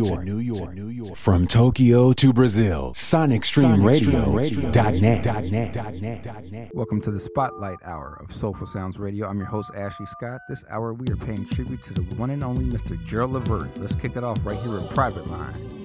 York. From Tokyo to Brazil, SonicStreamRadio.net. Welcome to the Spotlight Hour of Soulful Sounds Radio. I'm your host, Ashley Scott. This hour, we are paying tribute to the one and only Mr. Gerald Levert. Let's kick it off right here at Private Line.